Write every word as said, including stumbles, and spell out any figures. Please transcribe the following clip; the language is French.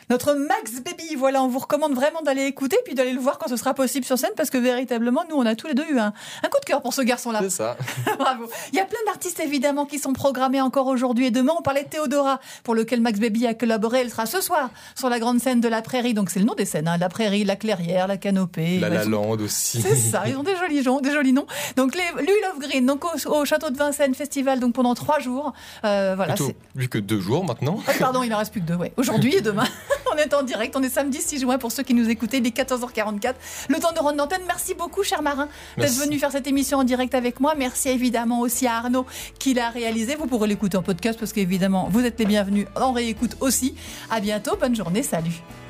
Notre Max Baby, voilà, on vous recommande vraiment d'aller écouter puis d'aller le voir quand ce sera possible sur scène parce que véritablement, nous, on a tous les deux eu un, un coup de cœur pour ce garçon-là. C'est ça. Bravo. Il y a plein d'artistes évidemment qui sont programmés encore aujourd'hui et demain. On parlait de Théodora pour lequel Max Baby a collaboré. Elle sera ce soir sur la grande scène de la Prairie. Donc c'est le nom des scènes, hein. La Prairie, la Clairière, la Canopée. La Ouais, Lalande aussi. c'est ça, ils ont des jolis noms, des jolis noms. Donc les Louis Love Green, donc au, au château de Vincennes Festival, donc pendant trois jours. Euh, voilà. Plutôt, C'est... plus que deux jours maintenant. Oh, pardon, il en reste plus que deux. Ouais. Aujourd'hui et demain, on est en direct. On est samedi six juin pour ceux qui nous écoutaient. Il est quatorze heures quarante-quatre. Le temps de rendre l'antenne. Merci beaucoup, cher Marin, d'être Merci. venu faire cette émission en direct avec moi. Merci évidemment aussi à Arnaud qui l'a réalisé. Vous pourrez l'écouter en podcast parce qu'évidemment, vous êtes les bienvenus en réécoute aussi. À bientôt. Bonne journée. Salut.